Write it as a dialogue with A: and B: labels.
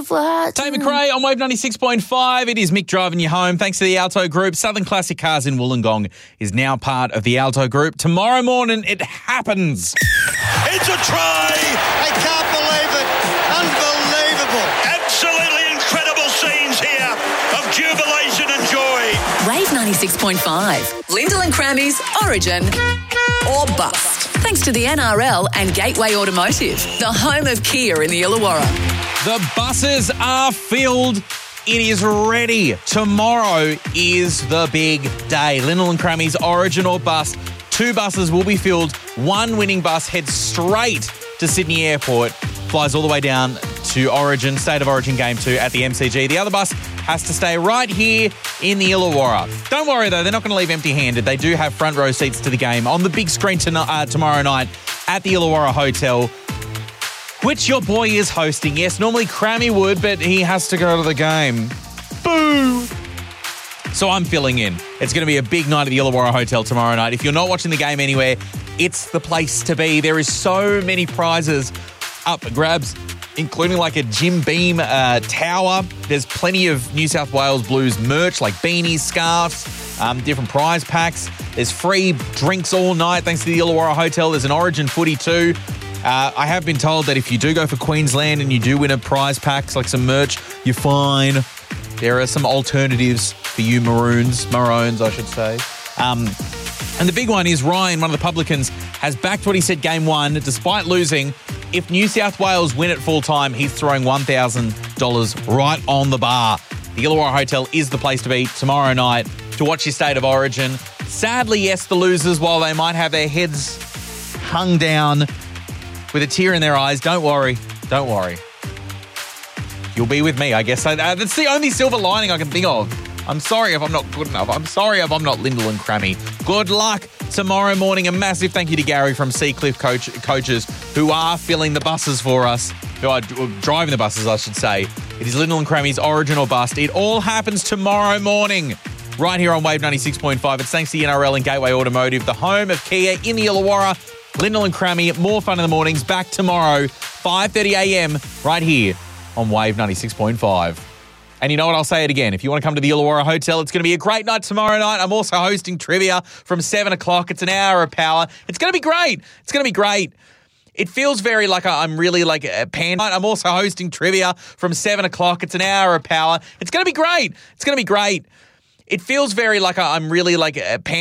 A: of what?
B: Tate McRae on Wave 96.5. It is Mick driving you home. Thanks to the Alto Group. Southern Classic Cars in Wollongong is now part of the Alto Group. Tomorrow morning, it happens.
C: It's a try!
D: I can't believe it. Unbelievable.
C: Absolutely incredible scenes here of jubilation and joy.
E: Wave 96.5. Lyndall and Crammy's Origin or Bust. Thanks to the NRL and Gateway Automotive, the home of Kia in the Illawarra.
B: The buses are filled. It is ready. Tomorrow is the big day. Lyndall and Crammy's Origin or Bust. 2 buses will be filled. 1 winning bus heads straight to Sydney Airport, flies all the way down to Origin, State of Origin Game 2 at the MCG. The other bus has to stay right here in the Illawarra. Don't worry, though, they're not going to leave empty-handed. They do have front row seats to the game on the big screen tomorrow night at the Illawarra Hotel, which your boy is hosting. Yes, normally Crammy would, but he has to go to the game. Boo! So I'm filling in. It's going to be a big night at the Illawarra Hotel tomorrow night. If you're not watching the game anywhere, it's the place to be. There is so many prizes up for grabs, including like a Jim Beam tower. There's plenty of New South Wales Blues merch like beanies, scarves, different prize packs. There's free drinks all night thanks to the Illawarra Hotel. There's an Origin footy too. I have been told that if you do go for Queensland and you do win a prize pack, like some merch, you're fine. There are some alternatives for you Maroons, I should say. And the big one is Ryan, one of the publicans, has backed what he said game 1. Despite losing, if New South Wales win at full time, he's throwing $1,000 right on the bar. The Illawarra Hotel is the place to be tomorrow night to watch your State of Origin. Sadly, yes, the losers, while they might have their heads hung down with a tear in their eyes, don't worry. You'll be with me, I guess. That's the only silver lining I can think of. I'm sorry if I'm not good enough. I'm sorry if I'm not Lyndall and Crammy. Good luck tomorrow morning. A massive thank you to Gary from Seacliff Coaches who are filling the buses for us, who are driving the buses, I should say. It is Lyndall and Crammy's Origin or Bust. It all happens tomorrow morning right here on Wave 96.5. It's thanks to the NRL and Gateway Automotive, the home of Kia in the Illawarra. Lyndall and Crammy, more fun in the mornings. Back tomorrow, 5:30am, right here on Wave 96.5. And you know what? I'll say it again. If you want to come to the Illawarra Hotel, it's going to be a great night tomorrow night. I'm also hosting trivia from 7 o'clock. It's an hour of power. It's going to be great. It feels very like I'm really like a pan. I'm also hosting trivia from 7 o'clock. It's an hour of power. It's going to be great. It feels very like I'm really like a pan.